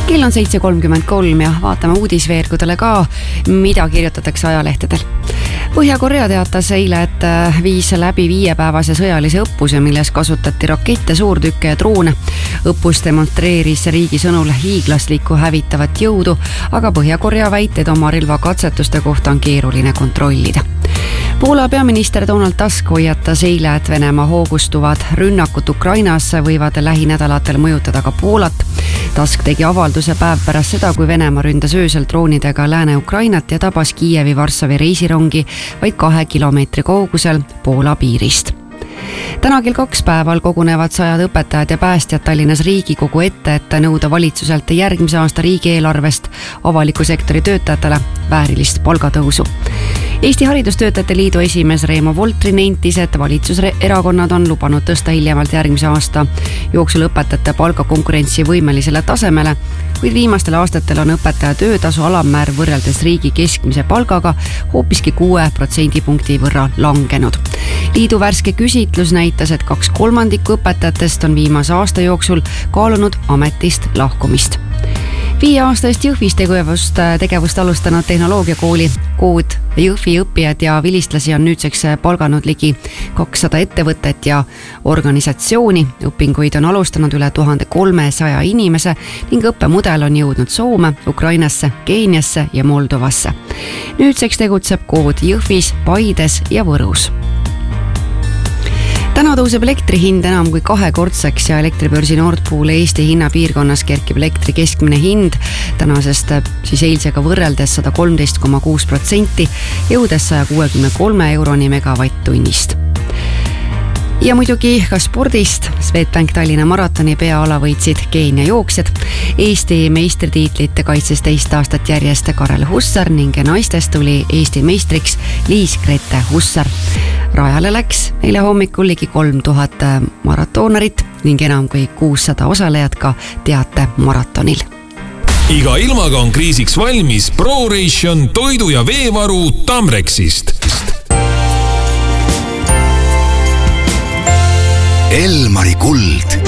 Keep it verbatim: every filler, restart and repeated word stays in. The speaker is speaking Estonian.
Kell on seitse kolmkümmend kolm ja vaatame uudisveergudele ka, mida kirjutatakse ajalehtedel. Põhja-Korea teatas eile, et viis läbi viiepäevase sõjalise õppuse, milles kasutati rakette, suurtükke ja droone. Õppus demonstreeris riigi sõnul hiiglaslikku hävitavat jõudu, aga Põhja-Korea väited oma relvakatsetuste kohta on keeruline kontrollida. Poola peaminister Donald Tusk hoiatas eile, et Venemaa hoogustuvad rünnakut Ukrainasse võivad lähinädalatel mõjutada ka Poolat. Tusk tegi avalduse päev pärast seda, kui Venemaa ründas öösel droonidega Lääne-Ukrainat ja tabas Kiievi Varssavi reisirongi vaid kahe kilomeetri kaugusel Poola piirist. Täna kell kaks päeval kogunevad sajad õpetajad ja päästjad Tallinnas Riigikogu ette, et nõuda valitsuselt järgmise aasta riigieelarvest avaliku sektori töötajatele väärilist palgatõusu. Eesti Haridustöötajate Liidu esimees Reemo Voltri nentis, et valitsuserakonnad on lubanud tõsta hiljemalt järgmise aasta jooksul õpetajate palga konkurentsi võimelisele tasemele, kuid viimastel aastatel on õpetaja töötasu alammäär võrreldes riigi keskmise palgaga hoopiski kuue protsendipunkti võrra langenud. Liidu värske küsitlus näitas, et kaks kolmandikku õpetajatest on viimase aasta jooksul kaalunud ametist lahkumist. Viie aasta eest Jõhvis tegevust, tegevust alustanud tehnoloogiakooli Kood Jõhvi õppijad ja vilistlasi on nüüdseks palganud ligi kakssada ettevõtet ja organisatsiooni. Õpinguid on alustanud üle tuhande kolmesaja inimese ning õppemudel on jõudnud Soome, Ukrainasse, Keeniasse ja Moldovasse. Nüüdseks tegutseb Kood Jõhvis, Paides ja Võrus. Täna tõuseb elektri hind enam kui kahekordseks ja elektribörsi Nord Pool Eesti hinnapiirkonnas kerkib elektri keskmine hind tänasest siis eilsega võrreldes sada kolmteist koma kuus protsenti, jõudes saja kuuekümne kolme euroni megavatt-tunnist. Ja muidugi ka spordist. Swedbank Tallinna maratoni peaala võitsid Keenia jooksjad. Eesti meistritiitlit kaitses teist aastat järjest Karel Hussar ning naistest tuli Eesti meistriks Liis-Grete Hussar. Rajale läks eile hommikul ligi kolm tuhat maratoonarit ning enam kui kuussada osalejat ka teate maratonil. Iga ilmaga on kriisiks valmis ProRation toidu- ja veevaru Tamrexist. Elmari kuld.